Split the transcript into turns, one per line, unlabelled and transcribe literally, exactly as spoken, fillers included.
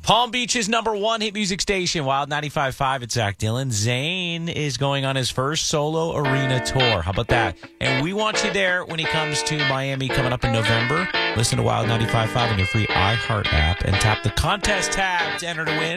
Palm Beach's number one hit music station, Wild ninety-five point five. It's Zach Dillon. Zane is going on his first solo arena tour. How about that? And we want you there when he comes to Miami coming up in November. Listen to Wild ninety-five point five on your free iHeart app and tap the contest tab to enter to win